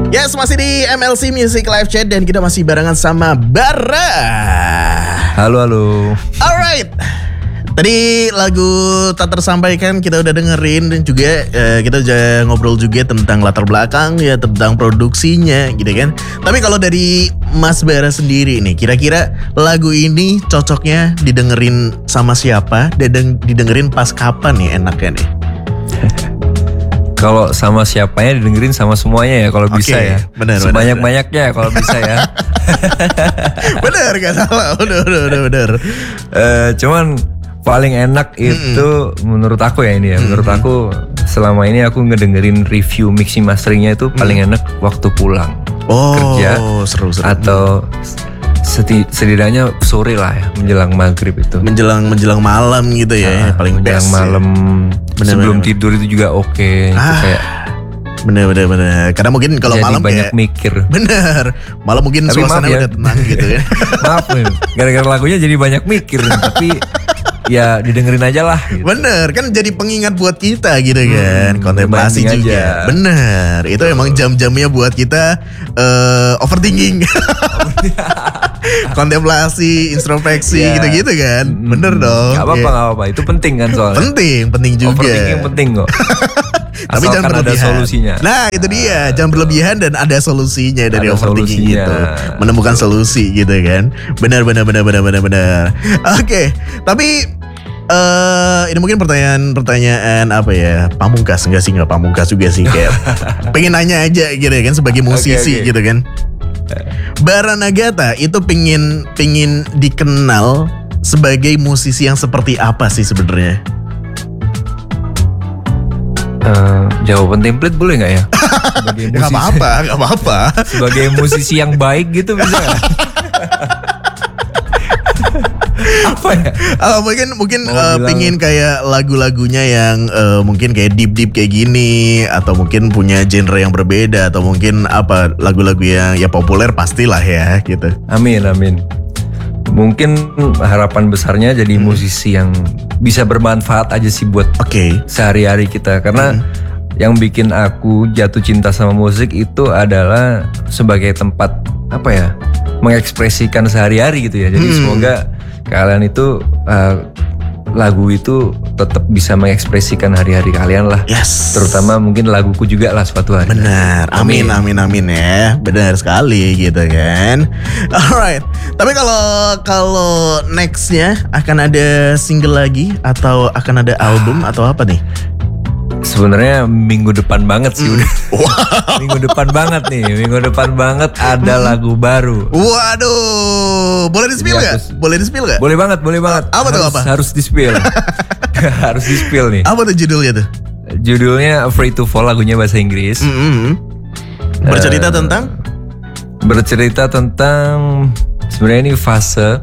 Yes, masih di MLC Music Live Chat dan kita masih barengan sama Bara. Halo. Alright. Tadi lagu tak tersampaikan kita udah dengerin dan juga kita udah ngobrol juga tentang latar belakang ya, tentang produksinya gitu kan. Tapi kalau dari Mas Bara sendiri nih, kira-kira lagu ini cocoknya didengerin sama siapa dan didengerin pas kapan nih enaknya nih? Kalau sama siapanya didengerin sama semuanya ya kalau bisa ya. Bener, sebanyak-banyaknya kalau bisa ya. Bener gak salah, bener. Cuman paling enak itu menurut aku ya ini ya. Menurut aku selama ini aku ngedengerin review mixing masteringnya itu paling enak waktu pulang kerja. Seru. Atau setidaknya sore lah ya, menjelang maghrib itu. Menjelang malam gitu ya, paling menjelang best malam ya. sebelum tidur itu juga oke. Itu kayak bener. Karena mungkin kalau malam banyak kayak mikir. Bener. Malam mungkin tapi suasana ya, udah tenang gitu ya. Maaf nih, gara-gara lagunya jadi banyak mikir. Tapi ya didengerin aja lah gitu. Bener, kan jadi pengingat buat kita gitu kan. Kontemplasi juga. Aja. Bener, itu emang jam-jamnya buat kita overthinking. Kontemplasi, introspeksi gitu-gitu kan. Bener dong. Gak apa-apa, itu penting kan soalnya. Penting juga. Overthinking penting kok. Tapi jangan berlebihan. Ada solusinya. Nah itu dia, jangan berlebihan dan ada solusinya dari ada overthinking solusinya. gitu. Menemukan solusi gitu kan. Benar. Oke, tapi ini mungkin pertanyaan apa ya, pamungkas nggak pamungkas juga sih, kayak pengen nanya aja gitu ya kan sebagai musisi gitu kan. Bara Nagata itu pingin dikenal sebagai musisi yang seperti apa sih sebenarnya? Jawaban template boleh nggak ya? Gak apa-apa. Sebagai musisi yang baik gitu bisa gak? Apa ya? Mungkin pingin kayak lagu-lagunya yang mungkin kayak deep kayak gini, atau mungkin punya genre yang berbeda, atau mungkin apa lagu-lagu yang ya populer pastilah ya gitu. Amin. Mungkin harapan besarnya jadi musisi yang bisa bermanfaat aja sih buat sehari-hari kita. Karena yang bikin aku jatuh cinta sama musik itu adalah sebagai tempat apa ya, mengekspresikan sehari-hari gitu ya. Jadi semoga kalian itu lagu itu tetap bisa mengekspresikan hari-hari kalian lah. Yes. Terutama mungkin laguku juga lah suatu hari. Benar. Amin ya. Benar sekali gitu kan. Alright. Tapi kalau nextnya akan ada single lagi atau akan ada album atau apa nih? Sebenarnya minggu depan banget sih udah. Minggu depan banget ada lagu baru. Waduh, boleh di-spill nggak? Boleh banget. Apa tuh apa? Harus di-spill. Harus di-spill nih. Apa tuh judulnya tuh? Judulnya Afraid to Fall, lagunya bahasa Inggris. Bercerita tentang? Bercerita tentang sebenarnya ini fase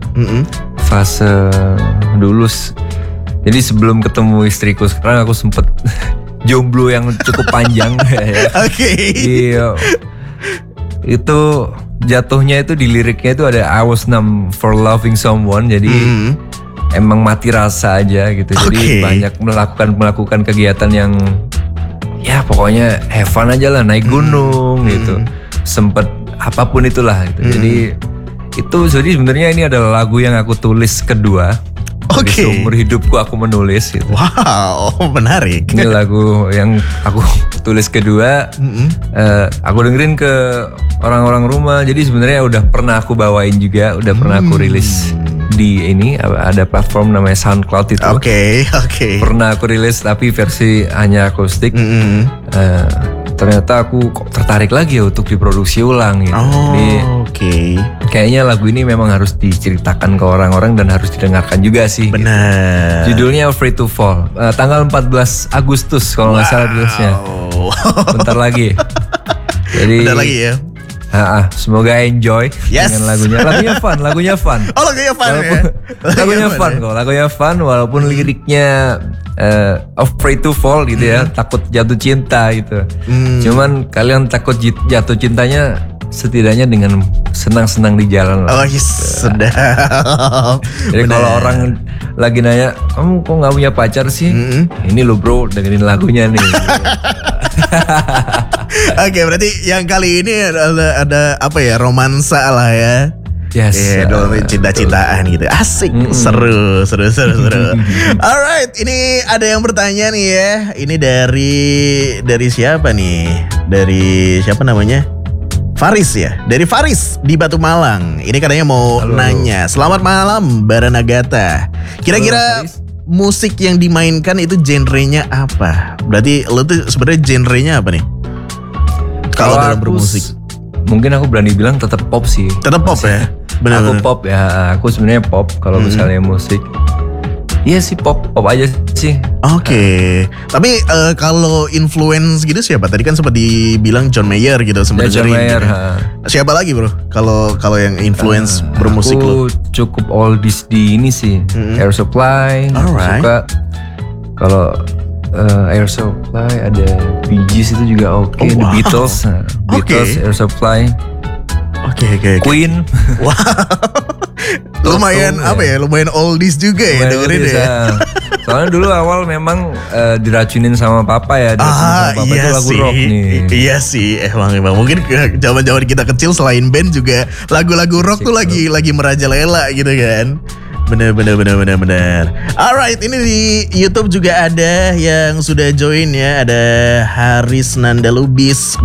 dulu. Jadi sebelum ketemu istriku sekarang aku sempet jomblo yang cukup panjang. Ya. Iya. Itu jatuhnya itu di liriknya itu ada I was numb for loving someone. Jadi emang mati rasa aja gitu. Jadi banyak melakukan kegiatan yang ya pokoknya have fun aja lah, naik gunung gitu. Sempet apapun itulah gitu. Jadi itu sebenarnya ini adalah lagu yang aku tulis kedua. Seumur hidupku aku menulis gitu. Wow, menarik. Ini lagu yang aku tulis kedua. Aku dengerin ke orang-orang rumah. Jadi sebenarnya udah pernah aku bawain juga, udah pernah aku rilis di ini, ada platform namanya SoundCloud itu. Oke. Pernah aku rilis tapi versi hanya akustik. Ternyata aku kok tertarik lagi ya untuk diproduksi ulang gitu. Jadi kayaknya lagu ini memang harus diceritakan ke orang-orang dan harus didengarkan juga sih. Benar. Gitu. Judulnya Afraid to Fall. Tanggal 14 Agustus kalau nggak salah rilisnya. Bentar lagi. Jadi bentar lagi ya. Semoga enjoy dengan lagunya. Lagunya fun. Oh, lagunya fun ya. Lagunya fun walaupun liriknya afraid to fall gitu ya, takut jatuh cinta gitu. Cuman kalian takut jatuh cintanya setidaknya dengan senang-senang di jalan lah. Sedap. Jadi kalau orang lagi nanya, kamu kok nggak punya pacar sih? Ini lo bro, dengerin lagunya nih. Oke, berarti yang kali ini ada apa ya, romansa lah ya. Yes. Cinta-cintaan gitu. Asik, seru. Alright, ini ada yang bertanya nih ya. Ini dari siapa nih? Dari siapa namanya? Faris ya. Dari Faris di Batu Malang. Ini katanya mau nanya. Selamat malam Baranagata. Kira-kira musik yang dimainkan itu genrenya apa? Berarti lo tuh sebenarnya genrenya apa nih? Kalau dalam bermusik. Mungkin aku berani bilang tetap pop sih. Tetap pop ya? Bener. Aku pop ya, aku sebenarnya pop kalau misalnya musik. Iya sih pop aja sih. Oke. Tapi kalau influence gitu siapa? Tadi kan sempat dibilang John Mayer gitu, sempat John Mayer. Gitu. Siapa lagi bro? Kalau yang influence bermusik lo? Aku cukup oldies di ini sih. Air Supply. Suka. Kalau Air Supply ada Bee Gees itu juga oke. The Beatles. Air Supply. Oke. Queen. Wow. Lumayan apa ya? Lumayan oldies juga ya dengerin ya. Soalnya dulu awal memang diracunin sama papa ya. Sama papa iya itu lagu sih. rock nih. Iya sih, emang mungkin zaman-zaman kita kecil selain band juga lagu-lagu rock tuh lagi merajalela gitu kan. Bener. Alright, ini di YouTube juga ada yang sudah join ya. Ada Haris Nandalubis.